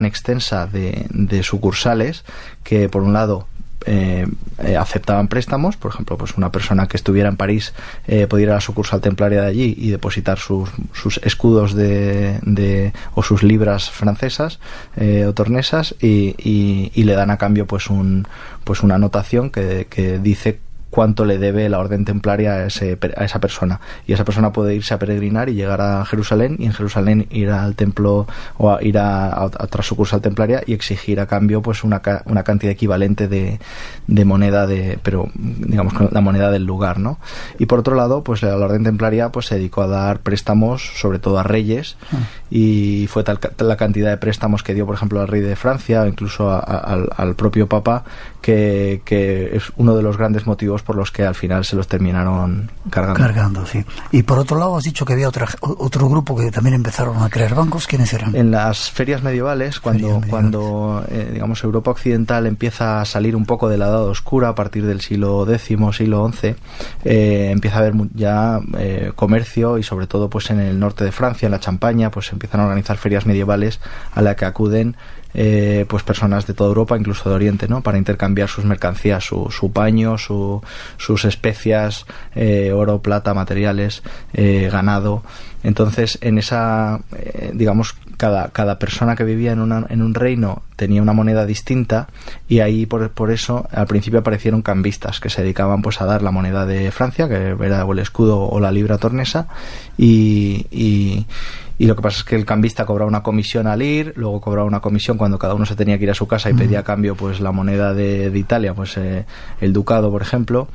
extensa de sucursales que, por un lado, aceptaban préstamos. Por ejemplo, pues una persona que estuviera en París podía ir a la sucursal templaria de allí y depositar sus escudos o sus libras francesas o tornesas, y le dan a cambio pues una anotación que dice cuánto le debe la orden templaria a esa persona, y esa persona puede irse a peregrinar y llegar a Jerusalén, y en Jerusalén ir al templo o ir a otra sucursal templaria y exigir a cambio pues una cantidad equivalente de moneda, pero digamos la moneda del lugar, ¿no? Y por otro lado, pues la orden templaria pues se dedicó a dar préstamos sobre todo a reyes, y fue tal la cantidad de préstamos que dio, por ejemplo, al rey de Francia o incluso al propio Papa, que es uno de los grandes motivos por los que al final se los terminaron cargando. Sí. Y por otro lado has dicho que había otro grupo que también empezaron a crear bancos. ¿Quiénes eran? En las ferias medievales, cuando digamos Europa occidental empieza a salir un poco de la Edad Oscura a partir del siglo X, siglo XI, empieza a haber ya comercio, y sobre todo pues en el norte de Francia, en la Champaña, pues empiezan a organizar ferias medievales a la que acuden pues personas de toda Europa, incluso de Oriente, ¿no? Para intercambiar sus mercancías, su paño, sus especias, oro, plata, materiales, ganado. Entonces, en esa, digamos, cada persona que vivía en un reino tenía una moneda distinta, y ahí por eso al principio aparecieron cambistas que se dedicaban pues a dar la moneda de Francia, que era o el escudo o la libra tornesa, y lo que pasa es que el cambista cobraba una comisión al ir, luego cobraba una comisión cuando cada uno se tenía que ir a su casa y pedía a cambio pues la moneda de Italia, pues el ducado, por ejemplo,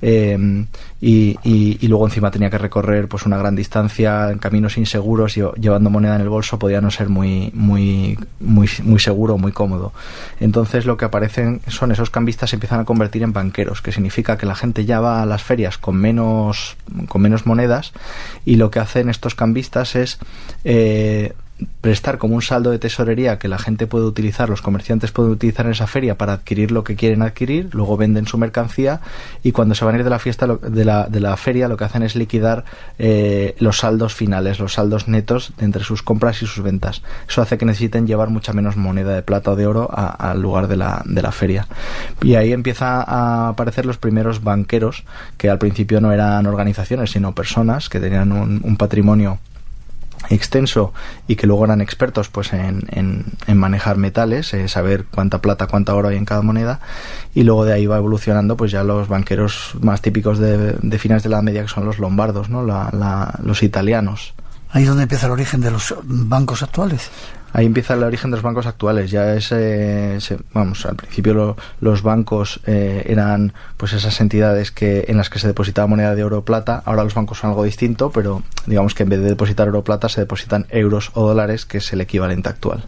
y luego encima tenía que recorrer pues una gran distancia en caminos inseguros, y llevando moneda en el bolso podía no ser muy seguro, muy cómodo. Entonces lo que aparecen son esos cambistas, se empiezan a convertir en banqueros, que significa que la gente ya va a las ferias con menos monedas, y lo que hacen estos cambistas es prestar como un saldo de tesorería que la gente puede utilizar, los comerciantes pueden utilizar en esa feria para adquirir lo que quieren adquirir, luego venden su mercancía, y cuando se van a ir de la fiesta de la feria, lo que hacen es liquidar los saldos finales, los saldos netos de entre sus compras y sus ventas. Eso hace que necesiten llevar mucha menos moneda de plata o de oro al lugar de la feria, y ahí empieza a aparecer los primeros banqueros, que al principio no eran organizaciones sino personas que tenían un patrimonio extenso y que luego eran expertos pues en manejar metales, saber cuánta plata, cuánta oro hay en cada moneda, y luego de ahí va evolucionando pues ya los banqueros más típicos de finales de la Edad Media, que son los lombardos, ¿no? Los italianos. Ahí es donde empieza el origen de los bancos actuales. Ahí empieza el origen de los bancos actuales. Ya al principio los bancos eran pues esas entidades en las que se depositaba moneda de oro o plata. Ahora los bancos son algo distinto, pero digamos que en vez de depositar oro o plata se depositan euros o dólares, que es el equivalente actual.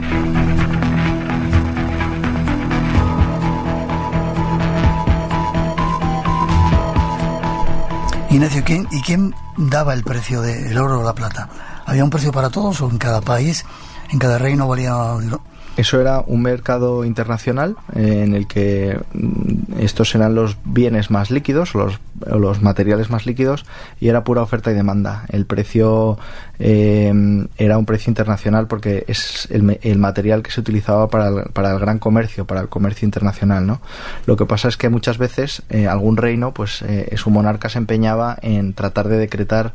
Ignacio, ¿quién daba el precio del oro o la plata? ¿Había un precio para todos, o en cada país, en cada reino valía? Eso era un mercado internacional en el que estos eran los bienes más líquidos, los materiales más líquidos, y era pura oferta y demanda. El precio era un precio internacional porque es el material que se utilizaba para el gran comercio, para el comercio internacional, ¿no? Lo que pasa es que muchas veces algún reino, pues su monarca se empeñaba en tratar de decretar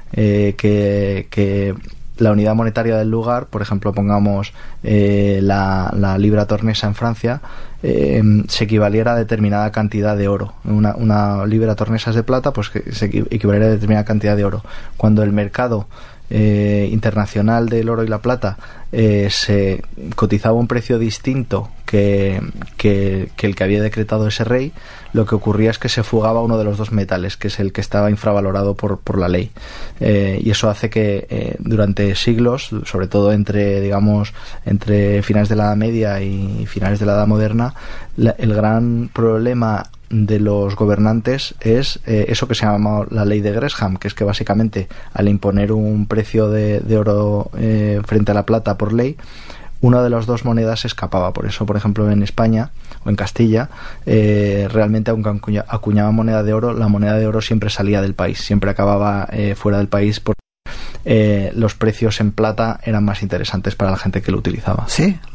que la unidad monetaria del lugar, por ejemplo, pongamos la libra tornesa en Francia, se equivaliera a determinada cantidad de oro. Una libra tornesa es de plata, pues que se equivaliera a determinada cantidad de oro. Cuando el mercado internacional del oro y la plata se cotizaba un precio distinto que el que había decretado ese rey, lo que ocurría es que se fugaba uno de los dos metales, que es el que estaba infravalorado por la ley, y eso hace que durante siglos, sobre todo entre finales de la Edad Media y finales de la Edad Moderna, el gran problema de los gobernantes es eso que se llama la ley de Gresham, que es que básicamente al imponer un precio de oro frente a la plata por ley, una de las dos monedas se escapaba. Por eso, por ejemplo, en España o en Castilla, realmente aunque acuñaba moneda de oro, la moneda de oro siempre salía del país, siempre acababa fuera del país, porque los precios en plata eran más interesantes para la gente que lo utilizaba. Sí.